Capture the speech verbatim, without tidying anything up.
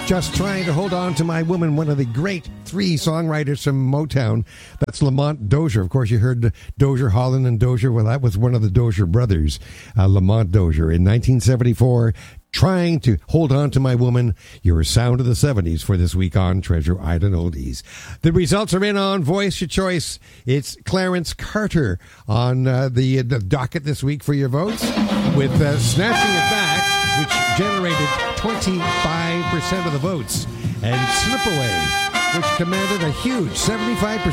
Just Trying to Hold On to My Woman, one of the great three songwriters from Motown. That's Lamont Dozier. Of course, you heard Dozier, Holland, and Dozier. Well, that was one of the Dozier brothers, uh, Lamont Dozier. In nineteen seventy-four, Trying to Hold On to My Woman, your sound of the seventies for this week on Treasure Island Oldies. The results are in on Voice Your Choice. It's Clarence Carter on uh, the, the docket this week for your votes, with uh, Snatching It Back, which generated twenty-five percent of the votes, and Slip Away, which commanded a huge seventy-five percent